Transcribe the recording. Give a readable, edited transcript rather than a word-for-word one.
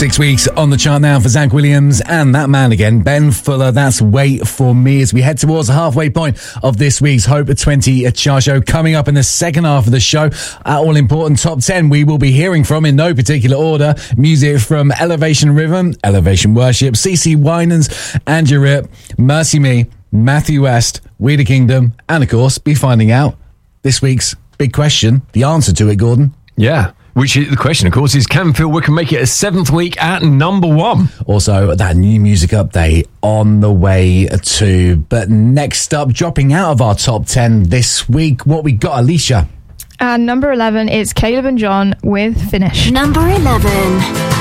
6 weeks on the chart now for Zach Williams and that man again, Ben Fuller. That's Wait For Me as we head towards the halfway point of this week's Hope 20 chart show. Coming up in the second half of the show, our all-important top 10 we will be hearing from in no particular order. Music from Elevation Rhythm, Elevation Worship, CeCe Winans, Andrew Rip, Mercy Me, Matthew West, We The Kingdom, and of course, be finding out this week's big question, the answer to it, Gordon. Yeah. Which is, the question, of course, is can Phil Wickham make it a 7th week at number 1? Also, that new music update on the way too. But next up, dropping out of our top 10 this week, what we got, Alicia? And number 11 is Caleb and John with Finish. Number 11.